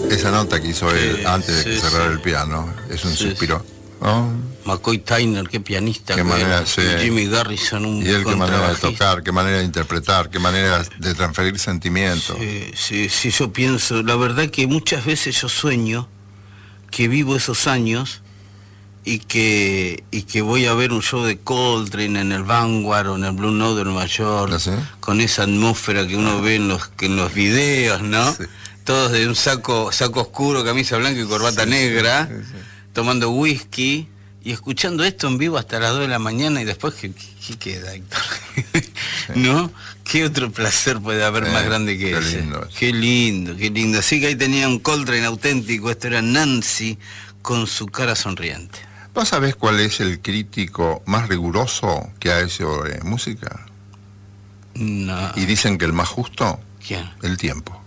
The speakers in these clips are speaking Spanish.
Esa nota que hizo él antes de que cerrara el piano es un suspiro. ¿No? McCoy Tyner, qué pianista. Qué manera, Jimmy Garrison, un y él qué manera de tocar, qué manera de interpretar, qué manera de transferir sentimientos. Sí, yo pienso, la verdad que muchas veces yo sueño que vivo esos años y que voy a ver un show de Coltrane en el Vanguard o en el Blue Note de Nueva York, ¿sí? Con esa atmósfera que uno ve en los videos, ¿no? Sí. Todos de un saco oscuro, camisa blanca y corbata negra, tomando whisky y escuchando esto en vivo hasta las 2 de la mañana y después, ¿qué queda, Héctor? ¿No? ¿Qué otro placer puede haber más grande que ese? Lindo. Qué lindo. Así que ahí tenía un Coltrane auténtico, esto era Nancy con su cara sonriente. ¿Vos sabés cuál es el crítico más riguroso que ha hecho música? No. Y dicen que el más justo. ¿Quién? El tiempo.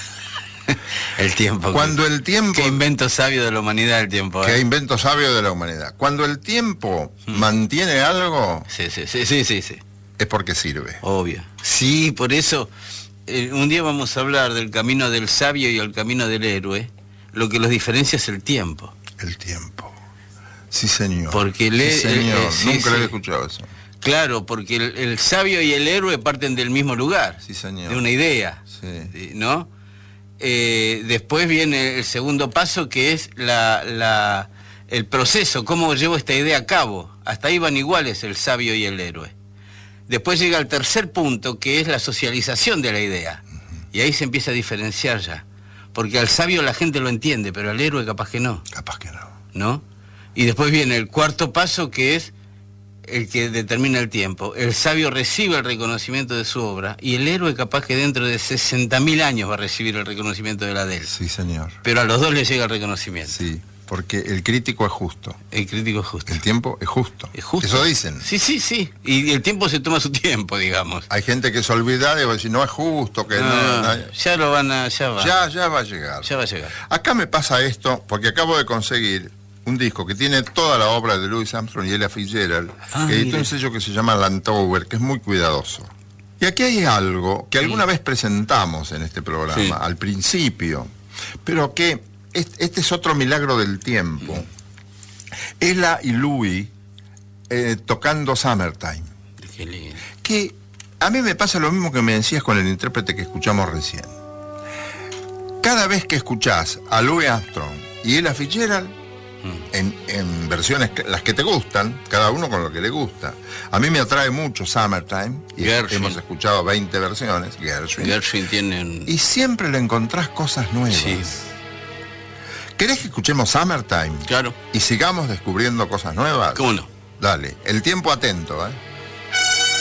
El tiempo. Cuando el tiempo... Qué invento sabio de la humanidad el tiempo. Qué invento sabio de la humanidad. Cuando el tiempo mantiene algo... Sí. Es porque sirve. Obvio. Sí, por eso un día vamos a hablar del camino del sabio y el camino del héroe. Lo que los diferencia es el tiempo. El tiempo. Sí, señor. Porque nunca lo he escuchado eso. Claro, porque el sabio y el héroe parten del mismo lugar. Sí, señor. De una idea. Sí. ¿No? Después viene el segundo paso, que es el proceso, cómo llevo esta idea a cabo. Hasta ahí van iguales el sabio y el héroe. Después llega el tercer punto, que es la socialización de la idea. Y ahí se empieza a diferenciar ya. Porque al sabio la gente lo entiende, pero al héroe capaz que no. Capaz que no. ¿No? Y después viene el cuarto paso, que es el que determina el tiempo. El sabio recibe el reconocimiento de su obra y el héroe capaz que dentro de 60.000 años va a recibir el reconocimiento de la de él. Sí, señor. Pero a los dos les llega el reconocimiento. Sí, porque el crítico es justo. El crítico es justo. El tiempo es justo. Es justo. Eso dicen. Sí. Y el tiempo se toma su tiempo, digamos. Hay gente que se olvida de decir, no es justo, que no. Ya lo van a... Ya va a llegar. Ya va a llegar. Acá me pasa esto, porque acabo de conseguir un disco que tiene toda la obra de Louis Armstrong y Ella Fitzgerald, que editó un sello que se llama Landauer, que es muy cuidadoso. Y aquí hay algo que alguna vez presentamos en este programa, al principio, pero que este es otro milagro del tiempo. Ella y Louis tocando Summertime. Qué lindo. Que a mí me pasa lo mismo que me decías con el intérprete que escuchamos recién. Cada vez que escuchás a Louis Armstrong y Ella Fitzgerald, en versiones las que te gustan, cada uno con lo que le gusta. A mí me atrae mucho Summertime, y hemos escuchado 20 versiones, Gershwin tiene... Y siempre le encontrás cosas nuevas. Sí. ¿Querés que escuchemos Summertime? Claro. Y sigamos descubriendo cosas nuevas. ¿Cómo no? Dale, el tiempo atento,